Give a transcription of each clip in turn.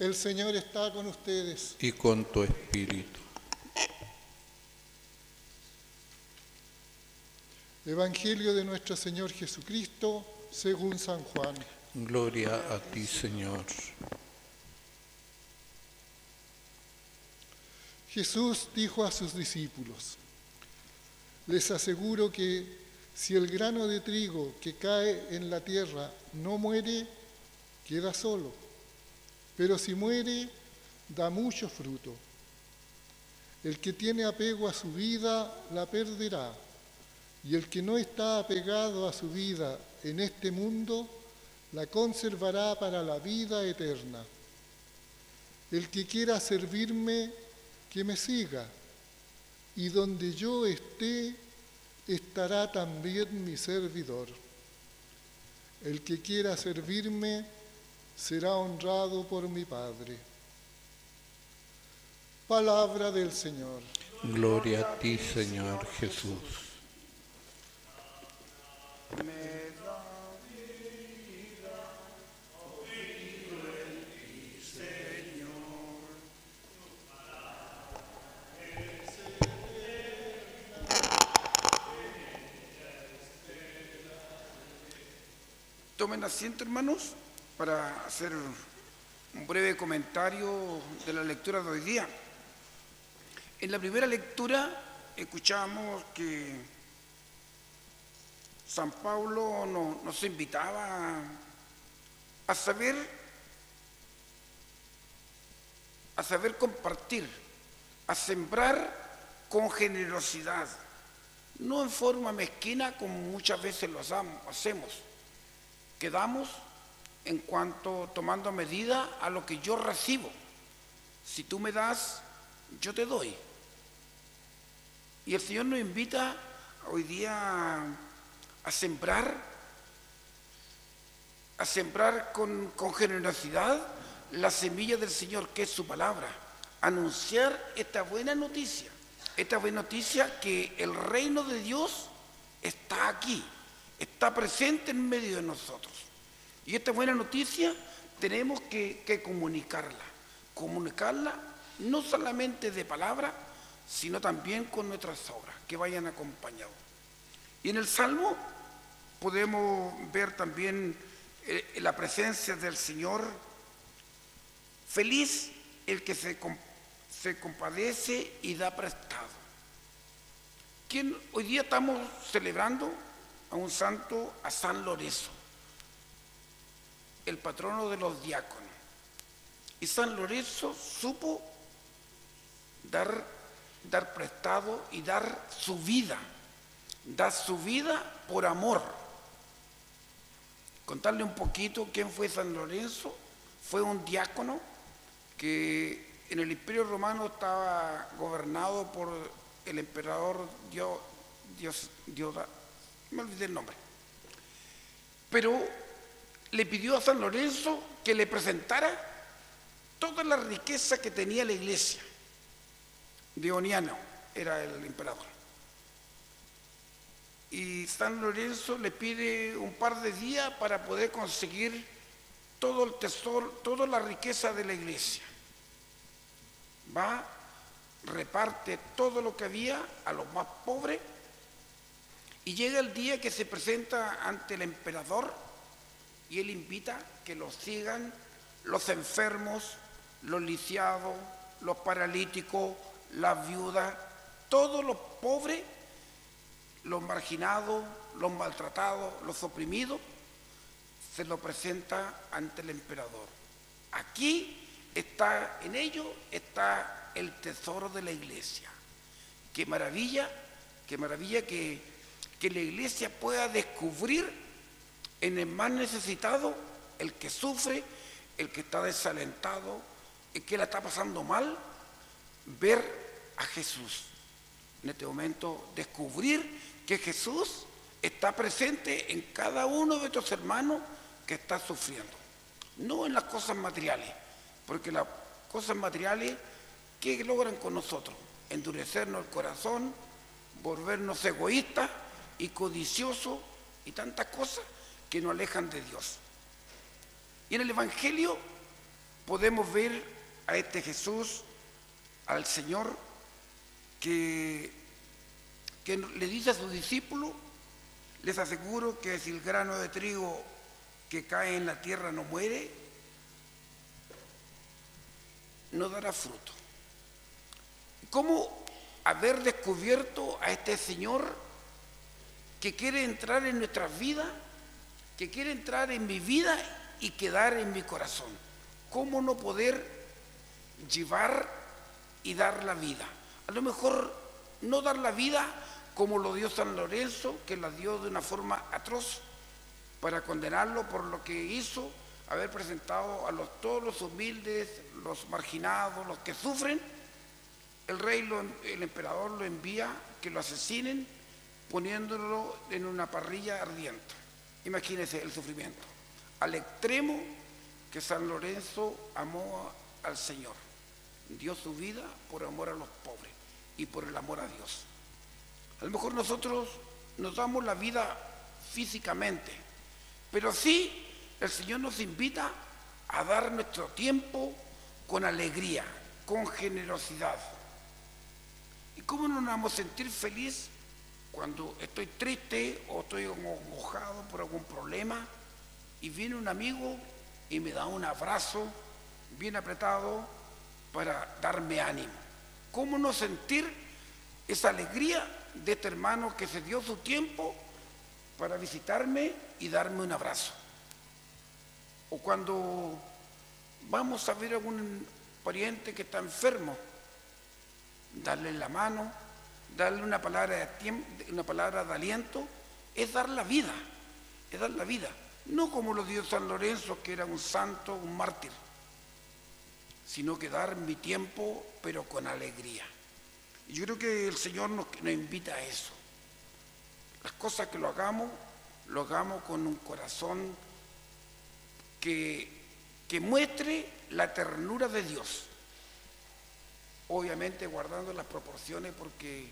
El Señor está con ustedes. Y con tu espíritu. Evangelio de nuestro Señor Jesucristo según San Juan. Gloria a ti, Señor. Jesús dijo a sus discípulos: les aseguro que si el grano de trigo que cae en la tierra no muere, queda solo, pero si muere, da mucho fruto. El que tiene apego a su vida la perderá, y el que no está apegado a su vida en este mundo la conservará para la vida eterna. El que quiera servirme, que me siga, y donde yo esté, estará también mi servidor. El que quiera servirme será honrado por mi Padre. Palabra del Señor. Gloria a ti, Señor Jesús. Tomen asiento, hermanos, para hacer un breve comentario de la lectura de hoy día. En la primera lectura escuchamos que San Pablo nos invitaba a saber compartir, a sembrar con generosidad, no en forma mezquina como muchas veces lo hacemos. Quedamos en cuanto tomando medida a lo que yo recibo. Si tú me das, yo te doy. Y el Señor nos invita hoy día a sembrar con generosidad la semilla del Señor, que es su palabra. Anunciar esta buena noticia que el reino de Dios está aquí, está presente en medio de nosotros. Y esta buena noticia tenemos que comunicarla no solamente de palabra, sino también con nuestras obras, que vayan acompañados. Y en el Salmo podemos ver también la presencia del Señor. Feliz el que se compadece y da prestado. Hoy día estamos celebrando a un santo, a San Lorenzo, el patrono de los diáconos. Y San Lorenzo supo dar prestado y dar su vida por amor. Contarle un poquito quién fue San Lorenzo. Fue un diácono que en el Imperio Romano estaba gobernado por el emperador me olvidé el nombre, pero le pidió a San Lorenzo que le presentara toda la riqueza que tenía la iglesia. Dioniano era el emperador. Y San Lorenzo le pide un par de días para poder conseguir todo el tesoro, toda la riqueza de la iglesia. Va, reparte todo lo que había a los más pobres, y llega el día que se presenta ante el emperador y él invita que lo sigan los enfermos, los lisiados, los paralíticos, las viudas, todos los pobres, los marginados, los maltratados, los oprimidos. Se lo presenta ante el emperador. Aquí está, en ello está el tesoro de la iglesia. Qué maravilla que la iglesia pueda descubrir en el más necesitado, el que sufre, el que está desalentado, el que la está pasando mal, ver a Jesús. En este momento descubrir que Jesús está presente en cada uno de estos hermanos que está sufriendo, no en las cosas materiales, porque las cosas materiales, ¿qué logran con nosotros? Endurecernos el corazón, volvernos egoístas y codiciosos y tantas cosas que nos alejan de Dios. Y en el Evangelio podemos ver a este Jesús, al Señor, que le dice a sus discípulos: les aseguro que si el grano de trigo que cae en la tierra no muere, no dará fruto. ¿Cómo haber descubierto a este Señor que quiere entrar en nuestras vidas, que quiere entrar en mi vida y quedar en mi corazón? ¿Cómo no poder llevar y dar la vida? A lo mejor no dar la vida como lo dio San Lorenzo, que la dio de una forma atroz para condenarlo por lo que hizo, haber presentado a todos los humildes, los marginados, los que sufren. El rey, el emperador lo envía que lo asesinen poniéndolo en una parrilla ardiente. Imagínense el sufrimiento, al extremo que San Lorenzo amó al Señor. Dio su vida por amor a los pobres y por el amor a Dios. A lo mejor nosotros nos damos la vida físicamente, pero sí el Señor nos invita a dar nuestro tiempo con alegría, con generosidad. ¿Y cómo no nos vamos a sentir feliz cuando estoy triste o estoy mojado por algún problema y viene un amigo y me da un abrazo bien apretado para darme ánimo? ¿Cómo no sentir esa alegría de este hermano que se dio su tiempo para visitarme y darme un abrazo? O cuando vamos a ver a algún pariente que está enfermo, darle la mano, darle una palabra de tiempo, una palabra de aliento, es dar la vida, es dar la vida. No como lo dio San Lorenzo, que era un santo, un mártir, sino que dar mi tiempo, pero con alegría. Y yo creo que el Señor nos invita a eso. Las cosas que lo hagamos con un corazón que muestre la ternura de Dios. Obviamente guardando las proporciones, porque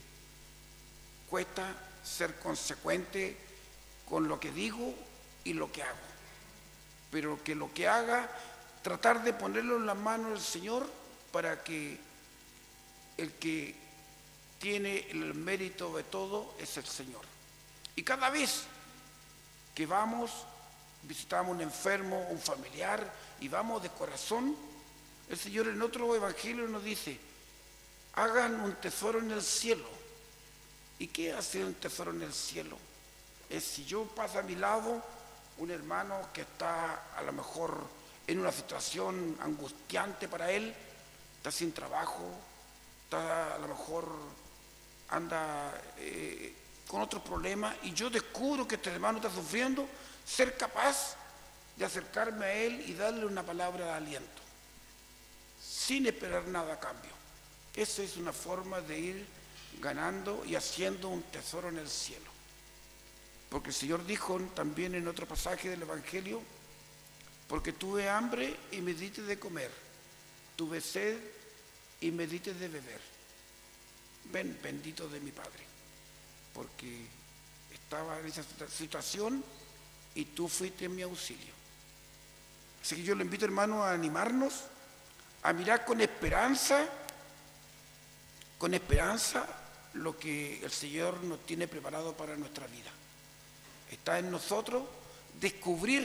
cuesta ser consecuente con lo que digo y lo que hago. Pero que lo que haga, tratar de ponerlo en las manos del Señor, para que el que tiene el mérito de todo es el Señor. Y cada vez que visitamos un enfermo, un familiar, y vamos de corazón, el Señor en otro evangelio nos dice: hagan un tesoro en el cielo. ¿Y qué hace un tesoro en el cielo? Es si yo paso a mi lado un hermano que está a lo mejor en una situación angustiante para él, está sin trabajo, está a lo mejor anda con otros problemas, y yo descubro que este hermano está sufriendo, ser capaz de acercarme a él y darle una palabra de aliento, sin esperar nada a cambio. Esa es una forma de ir ganando y haciendo un tesoro en el cielo. Porque el Señor dijo también en otro pasaje del Evangelio: porque tuve hambre y me diste de comer, tuve sed y me diste de beber. Ven, bendito de mi Padre, porque estaba en esa situación y tú fuiste en mi auxilio. Así que yo le invito, hermano, a animarnos, a mirar con esperanza lo que el Señor nos tiene preparado para nuestra vida. Está en nosotros descubrir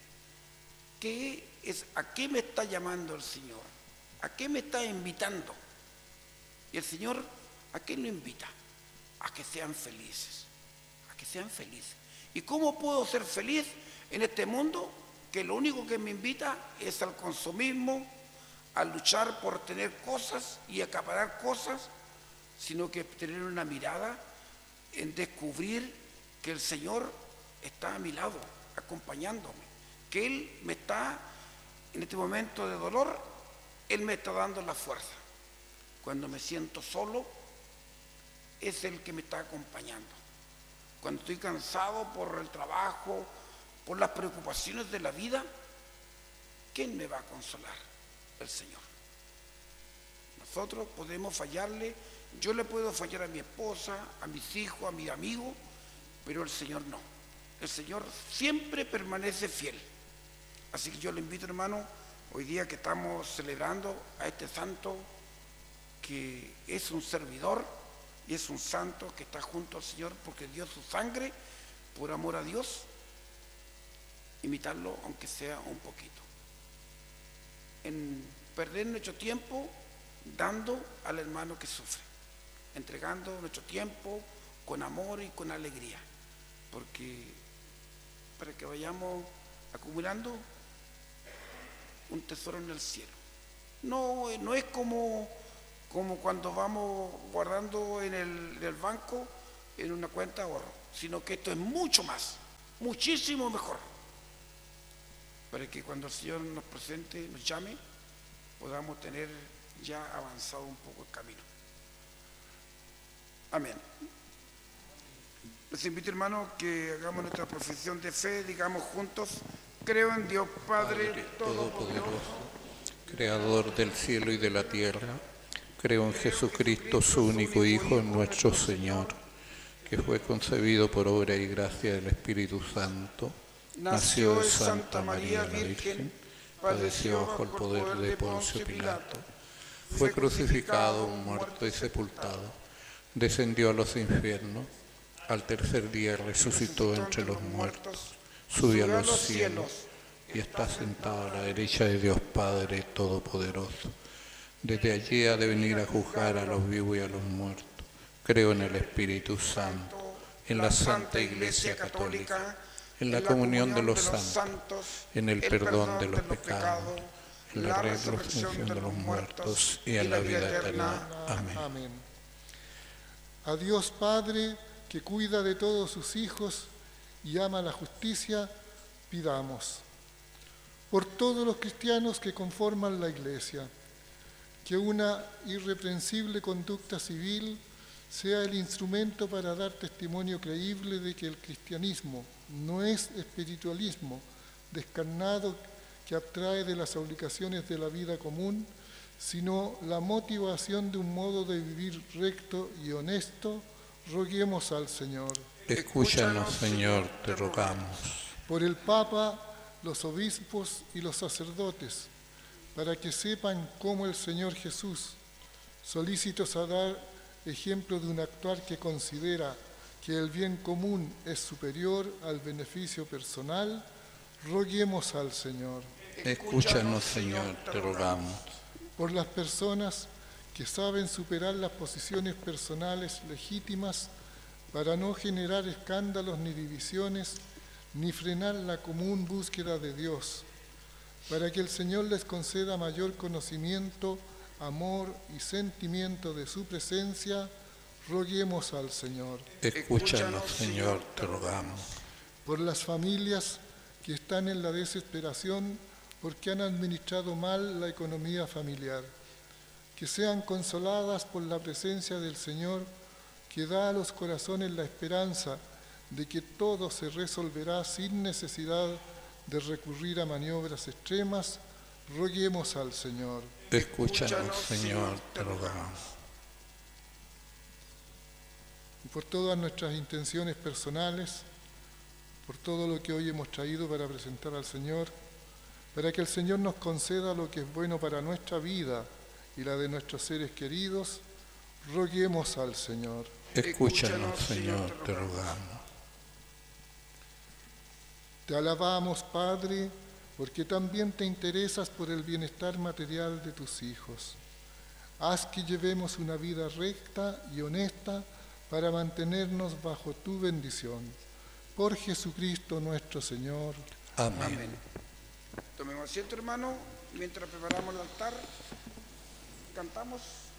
a qué me está llamando el Señor, a qué me está invitando. Y el Señor, ¿a qué lo invita? A que sean felices, a que sean felices. ¿Y cómo puedo ser feliz en este mundo que lo único que me invita es al consumismo, a luchar por tener cosas y acaparar cosas, sino que tener una mirada en descubrir que el Señor está a mi lado, acompañándome, que Él me está, en este momento de dolor, Él me está dando la fuerza. Cuando me siento solo, es Él que me está acompañando. Cuando estoy cansado por el trabajo, por las preocupaciones de la vida, ¿quién me va a consolar? El Señor. Nosotros podemos fallarle, yo le puedo fallar a mi esposa, a mis hijos, a mi amigo, pero el Señor no. El Señor siempre permanece fiel. Así que yo le invito, hermano, Hoy día que estamos celebrando a este santo que es un servidor y es un santo que está junto al Señor porque dio su sangre por amor a Dios, imitarlo aunque sea un poquito. En perder nuestro tiempo dando al hermano que sufre, entregando nuestro tiempo con amor y con alegría, porque para que vayamos acumulando un tesoro en el cielo. No es como cuando vamos guardando en el banco en una cuenta de ahorro, sino que esto es mucho más, muchísimo mejor, para que cuando el Señor nos presente, nos llame, podamos tener ya avanzado un poco el camino. Amén. Les invito, hermanos, que hagamos nuestra profesión de fe, digamos juntos: creo en Dios Padre Todopoderoso, Creador del cielo y de la tierra. Creo en Jesucristo, su único Hijo, nuestro Señor, que fue concebido por obra y gracia del Espíritu Santo. Nació de Santa María la Virgen, padeció bajo el poder de Poncio Pilato, fue crucificado, muerto y sepultado, descendió a los infiernos, al tercer día resucitó entre los muertos, subió a los cielos y está sentado a la derecha de Dios Padre Todopoderoso. Desde allí ha de venir a juzgar a los vivos y a los muertos. Creo en el Espíritu Santo, en la Santa Iglesia Católica, en la comunión de los santos, en el perdón de los pecados, en la resurrección de los muertos y en la vida eterna. Amén. Amén. A Dios Padre, que cuida de todos sus hijos y ama la justicia, pidamos. Por todos los cristianos que conforman la Iglesia, que una irreprensible conducta civil sea el instrumento para dar testimonio creíble de que el cristianismo no es espiritualismo descarnado que abstrae de las obligaciones de la vida común, sino la motivación de un modo de vivir recto y honesto. Roguemos al Señor. Escúchanos, Señor, te rogamos. Por el Papa, los obispos y los sacerdotes, para que sepan cómo el Señor Jesús, solícitos a dar ejemplo de un actuar que considera que el bien común es superior al beneficio personal, roguemos al Señor. Escúchanos, Señor, te rogamos. Por las personas que saben superar las posiciones personales legítimas para no generar escándalos ni divisiones, ni frenar la común búsqueda de Dios, para que el Señor les conceda mayor conocimiento, amor y sentimiento de su presencia, roguemos al Señor. Escúchanos, Señor, te rogamos. Por las familias que están en la desesperación porque han administrado mal la economía familiar, que sean consoladas por la presencia del Señor, que da a los corazones la esperanza de que todo se resolverá sin necesidad de recurrir a maniobras extremas, roguemos al Señor. Escúchanos, Señor, te rogamos. Y por todas nuestras intenciones personales, por todo lo que hoy hemos traído para presentar al Señor, para que el Señor nos conceda lo que es bueno para nuestra vida y la de nuestros seres queridos, roguemos al Señor. Escúchanos, Señor, te rogamos. Te alabamos, Padre, porque también te interesas por el bienestar material de tus hijos. Haz que llevemos una vida recta y honesta para mantenernos bajo tu bendición. Por Jesucristo nuestro Señor. Amén. Amén. Tomemos asiento, hermano, mientras preparamos el altar, cantamos.